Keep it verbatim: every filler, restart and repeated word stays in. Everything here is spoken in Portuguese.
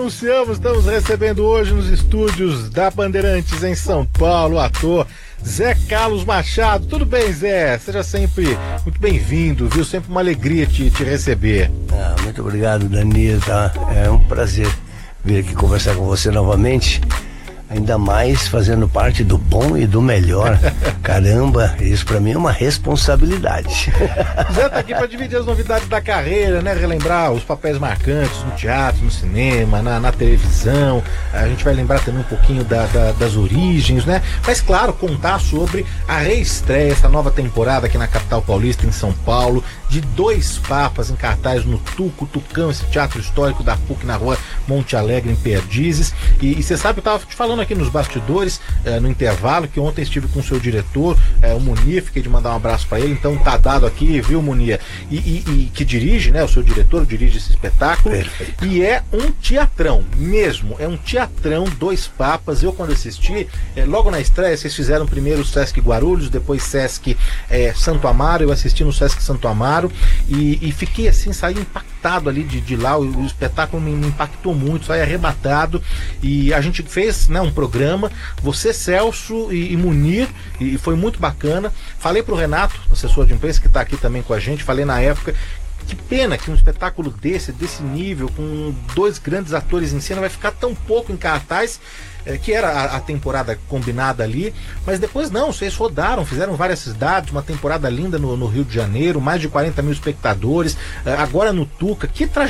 Anunciamos, estamos recebendo hoje nos estúdios da Bandeirantes em São Paulo o ator Zé Carlos Machado. Tudo bem, Zé? Seja sempre muito bem-vindo, viu? Sempre uma alegria te, te receber. Ah, muito obrigado, Danilo, tá? É um prazer vir aqui conversar com você novamente. Ainda mais fazendo parte do bom e do melhor. Caramba, isso pra mim é uma responsabilidade. Zé tá aqui pra dividir as novidades da carreira, né? Relembrar os papéis marcantes no teatro, no cinema, na, na televisão. A gente vai lembrar também um pouquinho da, da, das origens, né? Mas claro, contar sobre a reestreia, essa nova temporada aqui na capital paulista, em São Paulo, de Dois Papas em cartaz no Tuco, Tucão, esse teatro histórico da P U C na rua Monte Alegre, em Perdizes. E você sabe, eu tava te falando aqui nos bastidores, eh, no intervalo, que ontem estive com o seu diretor, eh, o Munir, fiquei de mandar um abraço para ele, então tá dado aqui, viu, Munir? E, e, e que dirige, né, o seu diretor dirige esse espetáculo. Perfeito. E é um teatrão mesmo, é um teatrão, Dois Papas. Eu quando assisti, eh, logo na estreia, vocês fizeram primeiro o Sesc Guarulhos, depois Sesc eh, Santo Amaro, eu assisti no Sesc Santo Amaro e, e fiquei assim, saí impactado ali de, de lá, o, o espetáculo me, me impactou muito, saí arrebatado, e a gente fez, né, um programa, você, Celso e, e Munir, e, e foi muito bacana. Falei pro Renato, assessor de imprensa, que está aqui também com a gente, falei na época, que pena que um espetáculo desse, desse nível, com dois grandes atores em cena, vai ficar tão pouco em cartaz, é, que era a, a temporada combinada ali, mas depois não, vocês rodaram, fizeram várias cidades, uma temporada linda no, no Rio de Janeiro, mais de quarenta mil espectadores, é, agora no Tuca. Que trajetória